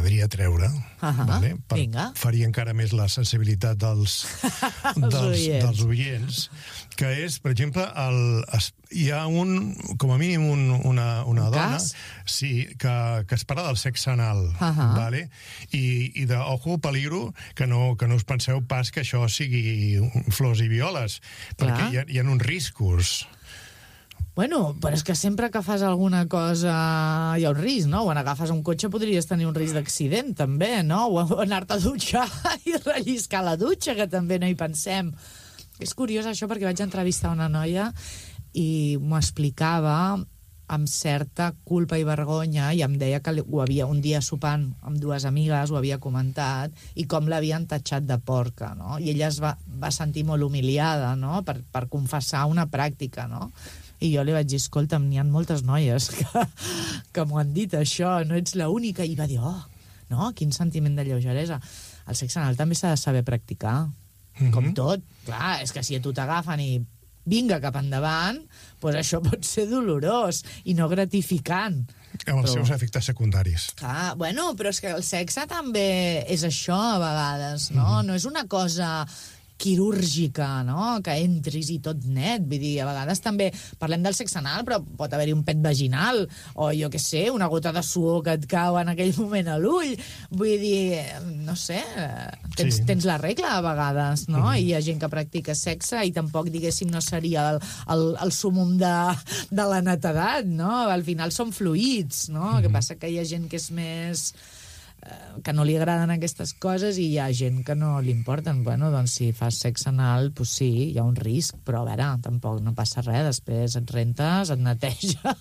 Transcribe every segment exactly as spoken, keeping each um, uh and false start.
m'agradaria treure, uh-huh. vale? per ferir encara més la sensibilitat dels, dels, oients. dels oients, que és, per exemple, el, hi ha un, com a mínim un, una, una un dona cas? sí, que, que es parla del sexe anal, uh-huh. vale? I, i de, ojo, peligro, que no, que no us penseu pas que això sigui flors i violes, Clar. perquè hi ha, hi ha uns riscos. Bueno, però és que sempre que fas alguna cosa hi ha un risc, no? Quan agafes un cotxe podries tenir un risc d'accident, també, no? O anar-te a dutxar i relliscar la dutxa, que també no hi pensem. És curiós això, perquè vaig entrevistar una noia i m'ho explicava amb certa culpa i vergonya, i em deia que ho havia un dia sopant amb dues amigues, ho havia comentat, i com l'havien tatxat de porca, no? I ella es va, va sentir molt humiliada, no?, per, per confessar una pràctica, no? I jo li vaig dir, escolta'm, n'hi ha moltes noies que, que m'ho han dit, això, no ets l'única. I va dir, oh, no, quin sentiment de lleugeresa. El sexe anal també s'ha de saber practicar, mm-hmm. com tot. Clar, és que si a tu t'agafen i vinga cap endavant, doncs això pot ser dolorós i no gratificant. Amb els però... seus efectes secundaris. Clar, bueno, però és que el sexe també és això a vegades, no? Mm-hmm. No és una cosa quirúrgica, no?, que entris i tot net, vull dir, a vegades també parlem del sexe anal, però pot haver-hi un pet vaginal, o jo què sé, una gota de suor que et cau en aquell moment a l'ull, vull dir, no sé, tens, sí. tens la regla a vegades, no?, mm. i hi ha gent que practica sexe i tampoc, diguéssim, no seria el, el, el sumum de, de la netedat, no?, al final són fluids, no?, mm. el que passa que hi ha gent que és més... que no li agraden aquestes coses i hi ha gent que no li importen. Bueno, doncs si fas sexe anal, doncs sí, hi ha un risc, però a veure, tampoc no passa res, després et rentes, et neteja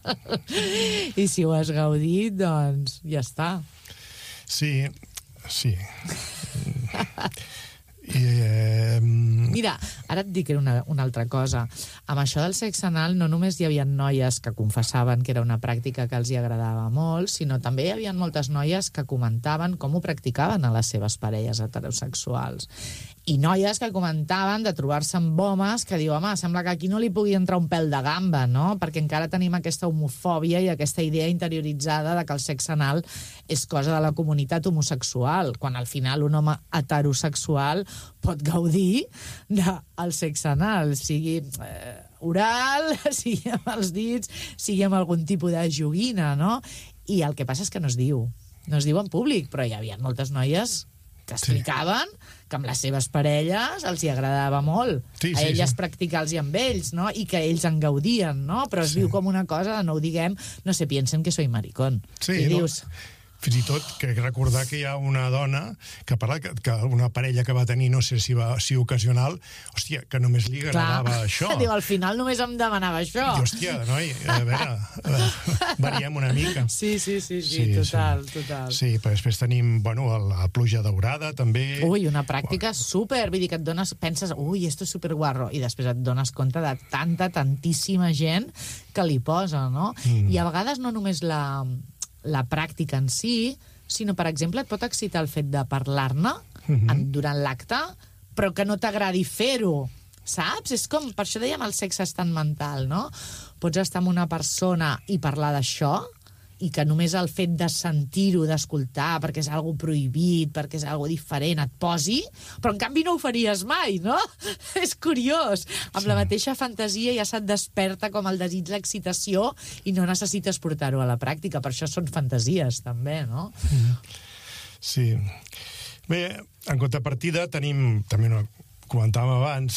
i si ho has gaudit, doncs ja està. Sí, sí. I, eh... Mira, ara et dic una, una altra cosa. Amb això del sexe anal no només hi havia noies que confessaven que era una pràctica que els hi agradava molt, sinó també hi havia moltes noies que comentaven com ho practicaven a les seves parelles heterosexuals. I noies que comentaven de trobar-se amb homes que diu, home, sembla que aquí no li pugui entrar un pèl de gamba, no? Perquè encara tenim aquesta homofòbia i aquesta idea interioritzada de que el sexe anal és cosa de la comunitat homosexual, quan al final un home heterosexual pot gaudir del sexe anal, sigui eh, oral, sigui amb els dits, sigui amb algun tipus de joguina, no? I el que passa és que no es diu. No es diu en públic, però hi havia moltes noies que explicaven sí. que amb les seves parelles els hi agradava molt sí, sí, a elles sí. practicar-los amb ells, no? I que ells en gaudien, no? Però es sí. viu com una cosa, no ho diguem, no se piensen que soy maricón. Sí, I no. dius... Fins i tot, crec recordar que hi ha una dona que parla que, que una parella que va tenir, no sé si va si ocasional, hòstia, que només li agradava Clar. això. Diu, al final només em demanava això. I, hòstia, noi, a veure, uh, variem una mica. Sí, sí, sí, sí, sí total, sí. total. Sí, però després tenim, bueno, la pluja daurada, també. Ui, una pràctica wow. super, vull dir que et dones, penses, ui, esto és superguarro, i després et dones compte de tanta, tantíssima gent que li posa, no? Mm. I a vegades no només la... la pràctica en si, sinó, per exemple, et pot excitar el fet de parlar-ne mm-hmm. durant l'acte, però que no t'agradi fer-ho, saps? És com, per això dèiem el sexe és tan mental, no? Pots estar amb una persona i parlar d'això, i que només el fet de sentir-ho, d'escoltar, perquè és algo prohibit, perquè és algo diferent, et posi, però en canvi no ho faries mai, no? És curiós. Amb sí. la mateixa fantasia ja se't desperta com el desig, l'excitació, i no necessites portar-ho a la pràctica. Per això són fantasies, també, no? Sí. Bé, en contrapartida tenim, també ho comentàvem abans,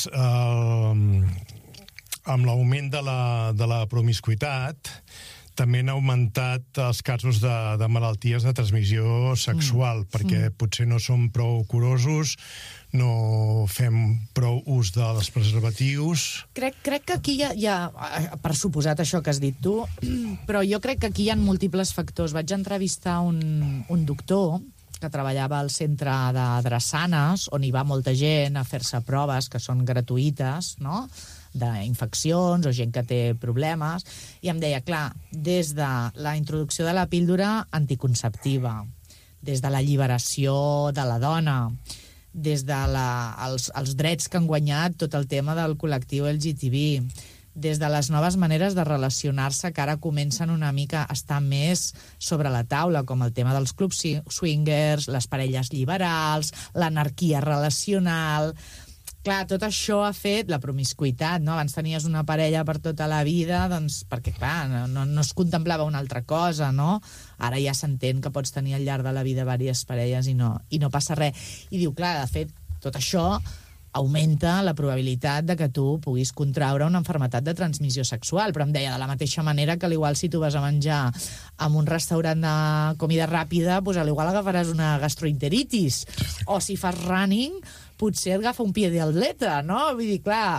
eh, amb l'augment de la, de la promiscuitat, també han augmentat els casos de, de malalties de transmissió sexual, mm. perquè mm. potser no som prou curosos, no fem prou ús dels preservatius. Crec, crec que aquí hi ha, hi ha, per suposat això que has dit tu, però jo crec que aquí hi ha múltiples factors. Vaig entrevistar un, un doctor que treballava al centre de drassanes, on hi va molta gent a fer-se proves que són gratuïtes, no?, d'infeccions o gent que té problemes, i em deia, clar, des de la introducció de la píldora anticonceptiva, des de la lliberació de la dona, des de la, els, els drets que han guanyat tot el tema del col·lectiu L G T B, des de les noves maneres de relacionar-se que ara comencen una mica a estar més sobre la taula, com el tema dels clubs swingers, les parelles liberals, l'anarquia relacional... Clar, tot això ha fet la promiscuitat, no? Abans tenies una parella per tota la vida, doncs, perquè, clar, no, no es contemplava una altra cosa, no? Ara ja s'entén que pots tenir al llarg de la vida diverses parelles i no, i no passa res. I diu, clar, de fet, tot això augmenta la probabilitat de que tu puguis contraure una malaltia de transmissió sexual. Però em deia, de la mateixa manera que igual si tu vas a menjar en un restaurant de comida ràpida, doncs igual agafaràs una gastroenteritis. O si fas running, potser et agafa un pie d'atleta, no? Vull dir, clar,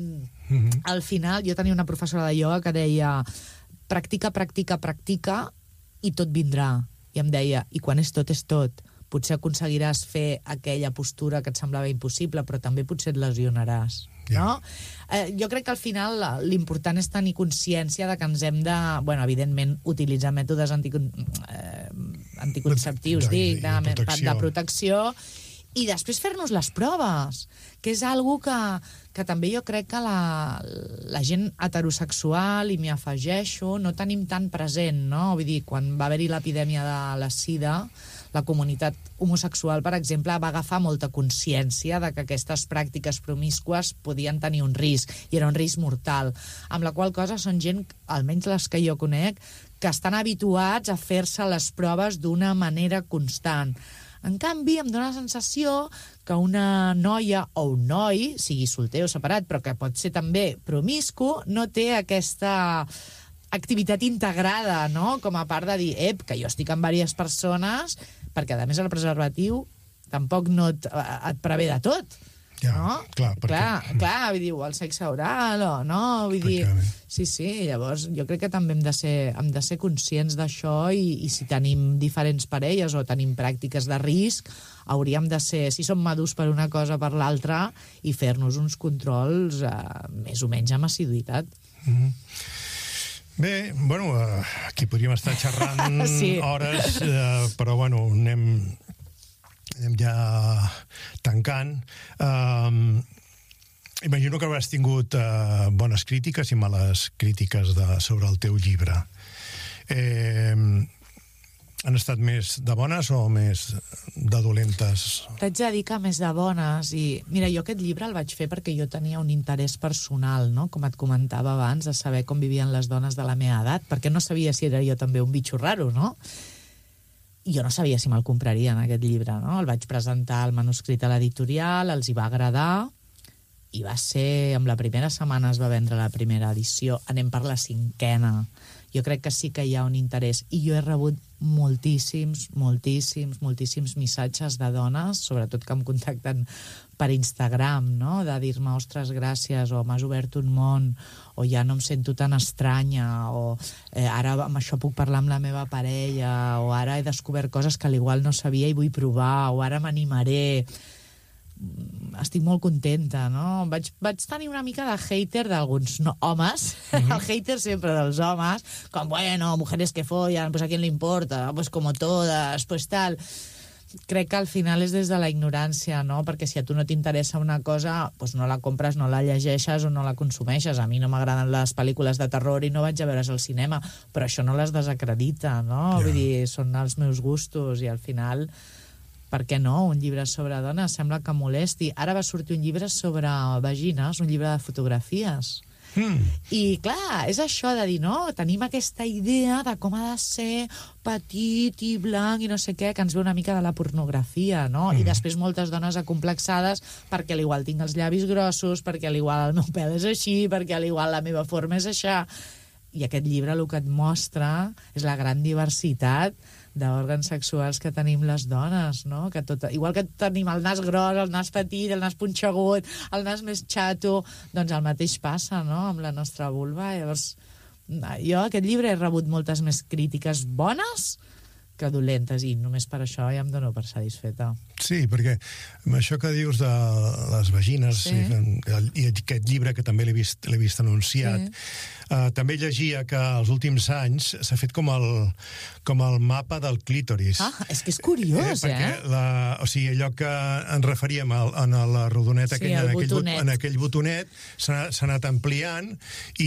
mm, al final jo tenia una professora de ioga que deia practica, practica, practica i tot vindrà. I em deia, i quan és tot, és tot. Potser aconseguiràs fer aquella postura que et semblava impossible, però també potser et lesionaràs. No? Eh, jo crec que al final l'important és tenir consciència de que ens hem de, bueno, evidentment, utilitzar mètodes anticon, eh, anticonceptius, de, dic, de, de, de, protecció. de protecció, i després fer-nos les proves, que és algo que, que també jo crec que la, la gent heterosexual, i m'hi afegeixo, no tenim tan present, no? Vull dir, quan va haver-hi l'epidèmia de la sida, la comunitat homosexual, per exemple, va agafar molta consciència de que aquestes pràctiques promíscues podien tenir un risc, i era un risc mortal. Amb la qual cosa són gent, almenys les que jo conec, que estan habituats a fer-se les proves d'una manera constant. En canvi, em dóna la sensació que una noia o un noi, sigui solter o separat, però que pot ser també promiscu, no té aquesta activitat integrada, no? Com a part de dir, ep, que jo estic amb diverses persones, perquè, a més, el preservatiu tampoc no et, et prevé de tot. Ja, no? clar, perquè... clar, clar, vull dir, o el sexe oral, o no, vull dir... Sí, sí, llavors jo crec que també hem de ser, hem de ser conscients d'això i, i si tenim diferents parelles o tenim pràctiques de risc, hauríem de ser, si som madurs per una cosa o per l'altra, i fer-nos uns controls eh, més o menys amb assiduïtat. Mm-hmm. Bé, bueno, aquí podríem estar xerrant sí. hores, eh, però bueno, anem... anem ja tancant. Um, imagino que hauràs tingut uh, bones crítiques i males crítiques de, sobre el teu llibre. Eh, han estat més de bones o més de dolentes? T'haig de dir que més de bones. I mira, jo aquest llibre el vaig fer perquè jo tenia un interès personal, no? Com et comentava abans, de saber com vivien les dones de la meva edat, perquè no sabia si era jo també un bitxo raro, no? I jo no sabia si me'l comprarien, aquest llibre, no? El vaig presentar al manuscrit a l'editorial, els hi va agradar, i va ser... Amb la primera setmana es va vendre la primera edició, anem per la cinquena. Jo crec que sí que hi ha un interès. I jo he rebut moltíssims, moltíssims, moltíssims missatges de dones, sobretot que em contacten per Instagram, no? De dir-me, ostres, gràcies, o m'has obert un món, o ja no em sento tan estranya, o eh, ara amb això puc parlar amb la meva parella, o ara he descobert coses que l'igual no sabia i vull provar, o ara m'animaré. Estic molt contenta, no? Vaig, vaig tenir una mica de hater d'alguns no, homes, mm-hmm. El hater sempre dels homes, com, bueno, mujeres que follan, pues a quién le importa, pues como todas, pues tal... Crec que al final és des de la ignorància, no? Perquè si a tu no t'interessa una cosa, doncs no la compres, no la llegeixes o no la consumeixes. A mi no m'agraden les pel·lícules de terror i no vaig a veure's al cinema, però això no les desacredita, no? Yeah. Vull dir, són els meus gustos i al final, per què no? Un llibre sobre dones sembla que molesti. Ara va sortir un llibre sobre vagines, un llibre de fotografies. Mm. I clar, és això de dir, no? Tenim aquesta idea de com ha de ser petit i blanc i no sé què, que ens ve una mica de la pornografia, no? Mm. I després moltes dones acomplexades perquè a l'igual tinc els llavis grossos, perquè a l'igual el meu pèl és així, perquè a l'igual la meva forma és això. I aquest llibre el que et mostra és la gran diversitat d'òrgans sexuals que tenim les dones, no? Que tot, igual que tenim el nas gros, el nas petit, el nas punxegut, el nas més xato, doncs el mateix passa, no?, amb la nostra vulva. Llavors, jo aquest llibre he rebut moltes més crítiques bones que dolentes, i només per això ja em dono per satisfeta. Sí, perquè amb això que dius de les vagines sí. i, i aquest llibre que també l'he vist, l'he vist anunciat, sí. uh, també llegia que els últims anys s'ha fet com el, com el mapa del clítoris. Ah, és que és curiós, eh? Perquè la, o sigui, allò que ens referíem al, en la rodoneta, sí, aquell, en, aquell botonet. en aquell botonet, s'ha anat ampliant i,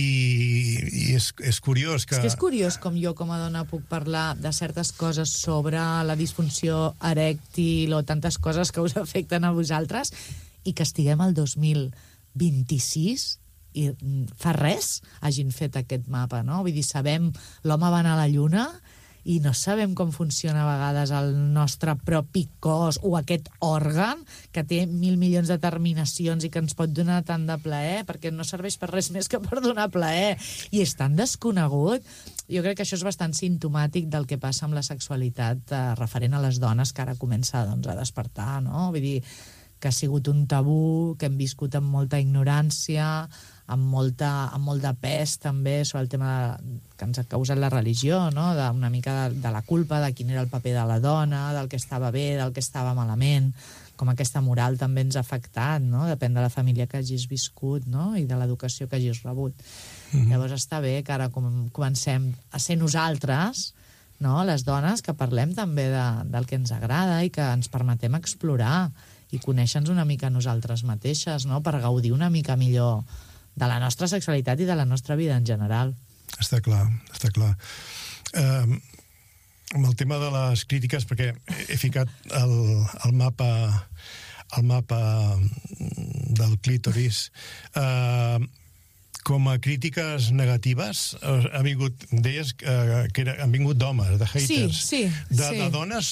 i és, és curiós que... És que és curiós com jo, com a dona, puc parlar de certes coses sobre la disfunció erèctil o tantes coses que us afecten a vosaltres i que estiguem al dos mil vint-i-sis i fa res hagin fet aquest mapa, no? Vull dir, sabem, l'home va anar a la Lluna i no sabem com funciona a vegades el nostre propi cos o aquest òrgan que té mil milions de terminacions i que ens pot donar tant de plaer, perquè no serveix per res més que per donar plaer. I és tan desconegut. Jo crec que això és bastant simptomàtic del que passa amb la sexualitat eh, referent a les dones, que ara comença doncs, a despertar, no? Vull dir, que ha sigut un tabú, que hem viscut amb molta ignorància, amb, molta, amb molt de pes també sobre el tema de, que ens ha causat la religió, no? De, una mica de, de la culpa, de quin era el paper de la dona, del que estava bé, del que estava malament, com aquesta moral també ens ha afectat, no? Depèn de la família que hagis viscut, no? I de l'educació que hagis rebut. Mm-hmm. Llavors està bé que ara com, comencem a ser nosaltres, no? Les dones, que parlem també de, del que ens agrada i que ens permetem explorar i conèixer-nos una mica nosaltres mateixes, no? Per gaudir una mica millor de la nostra sexualitat i de la nostra vida en general. Està clar, està clar. Eh, amb el tema de les crítiques, perquè he ficat el, el mapa el mapa del clítoris, eh, com a crítiques negatives, eh, ha vingut, deies eh, que era, han vingut d'homes, de haters. Sí, sí. De, sí. de dones...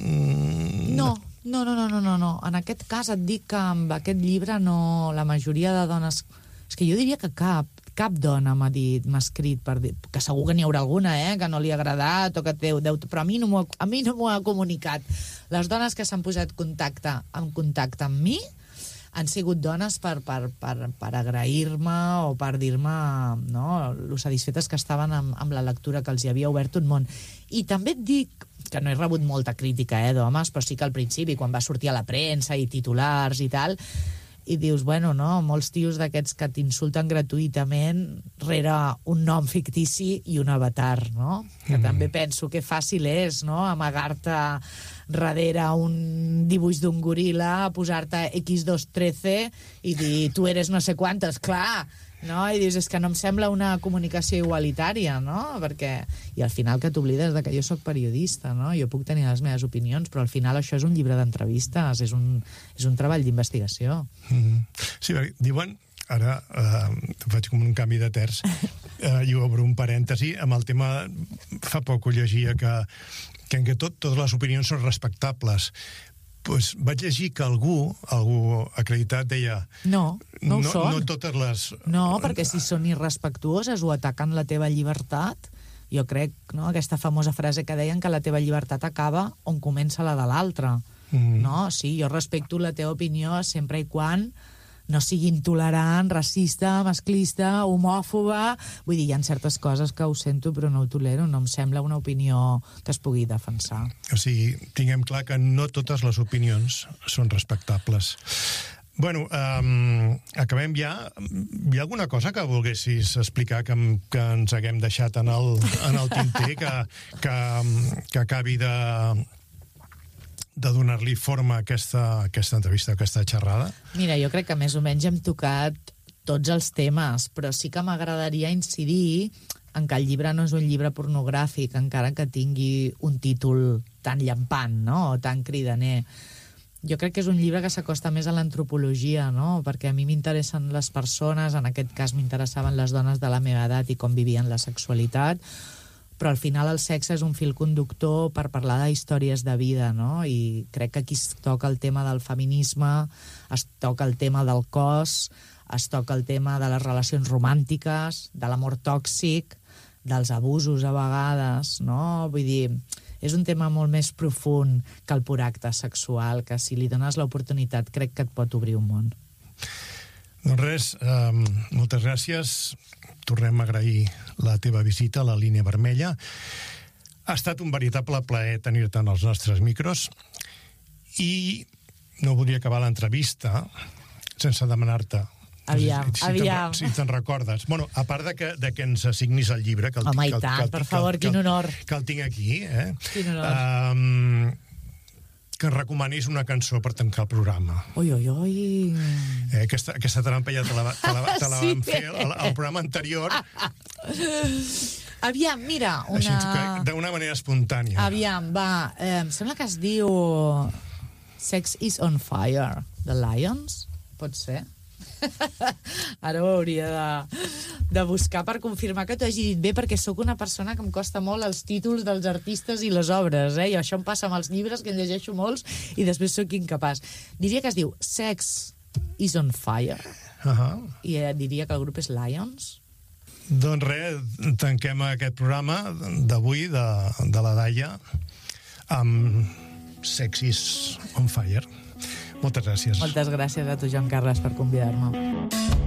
Mm, no. No, no, no, no, no, no. En aquest cas et dic que amb aquest llibre no, la majoria de dones... És que jo diria que cap, cap dona m'ha dit, m'ha escrit per dir... Que segur que n'hi haurà alguna, eh?, que no li ha agradat o que té... Deu, però a mi no m'ho a mi no m'ho ha comunicat. Les dones que s'han posat contacte, en contacte amb mi han sigut dones per, per, per, per agrair-me o per dir-me, no?, lo satisfetes que estaven amb, amb la lectura, que els hi havia obert un món. I també et dic que no he rebut molta crítica, eh, d'homes, però sí que al principi, quan va sortir a la premsa i titulars i tal, i dius, bueno, no, molts tios d'aquests que t'insulten gratuïtament rere un nom fictici i un avatar, no? Que mm. també penso que fàcil és, no?, amagar-te darrere un dibuix d'un goril·la, posar-te equis dos trece i dir, tu eres no sé quantes, clar, no? I dius, és que no em sembla una comunicació igualitària, no? Perquè, i al final que t'oblides de que jo sóc periodista, no? Jo puc tenir les meves opinions, però al final això és un llibre d'entrevistes, és un, és un treball d'investigació. Mm-hmm. Sí, perquè diuen, ara eh, faig com un canvi de terç, eh, i obro un parèntesi, amb el tema, fa poc ho llegia, que, que en què tot, totes les opinions són respectables. Pues vaig llegir que algú, algú acreditat, deia... No, no ho no, són. No totes les... No, perquè si són irrespectuoses o ataquen la teva llibertat, jo crec, no?, aquesta famosa frase que deien que la teva llibertat acaba on comença la de l'altre. Mm. No? Sí, jo respecto la teva opinió sempre i quan no sigui intolerant, racista, masclista, homòfoba... Vull dir, hi ha certes coses que ho sento però no ho tolero, no em sembla una opinió que es pugui defensar. O sigui, tinguem clar que no totes les opinions són respectables. Bueno, um, acabem ja. Hi ha alguna cosa que volguessis explicar que, que ens haguem deixat en el, en el tinter, que, que, que acabi de... de donar-li forma a aquesta, aquesta entrevista, a aquesta xerrada? Mira, jo crec que més o menys hem tocat tots els temes, però sí que m'agradaria incidir en que el llibre no és un llibre pornogràfic, encara que tingui un títol tan llampant, no?, o tan cridaner. Jo crec que és un llibre que s'acosta més a l'antropologia, no?, perquè a mi m'interessen les persones, en aquest cas m'interessaven les dones de la meva edat i com vivien la sexualitat, però al final el sexe és un fil conductor per parlar de històries de vida, no? I crec que aquí es toca el tema del feminisme, es toca el tema del cos, es toca el tema de les relacions romàntiques, de l'amor tòxic, dels abusos a vegades, no? Vull dir, és un tema molt més profund que el pur acte sexual, que si li dones l'oportunitat crec que et pot obrir un món. Doncs res, um, moltes gràcies. Tornem a agrair la teva visita a la Línia Vermella. Ha estat un veritable plaer tenir-te en els nostres micros i no volia acabar l'entrevista sense demanar-te Aviam, si, si aviam. Te'n, si te'n recordes. Bueno, a part de que, de que ens assignis el llibre... Que el, Home, i que el, tant, que el, per que el, favor, que el, quin honor. Que el tinc aquí, eh? Quin honor. Um, que ens recomanis una cançó per tancar el programa. Ui, ui, ui. Eh, aquesta, aquesta trampa ja te la, te la, te la Sí. vam fer al, al programa anterior. Aviam, mira, Així, una... d'una manera espontània. Aviam, va, eh, em sembla que es diu Sex is on Fire, de Lions, pot ser? Ara ho hauria de, de buscar per confirmar que t'ho hagi dit bé, perquè sóc una persona que em costa molt els títols dels artistes i les obres, eh? I això em passa amb els llibres, que en llegeixo molts i després sóc incapaç. Diria que es diu Sex is on Fire, Uh-huh. i eh, diria que el grup és Lions. Doncs res, tanquem aquest programa d'avui de, de la Daia amb Sex is on Fire. Moltes gràcies. Moltes gràcies a tu, Joan Carles, per convidar-me.